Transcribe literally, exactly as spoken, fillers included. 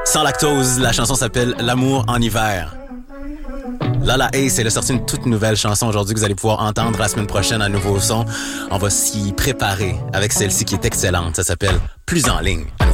Sans lactose, la chanson s'appelle L'amour en hiver. Lala Ace, elle a sorti une toute nouvelle chanson aujourd'hui que vous allez pouvoir entendre la semaine prochaine, un nouveau son. On va s'y préparer avec celle-ci qui est excellente. Ça s'appelle Plus en ligne.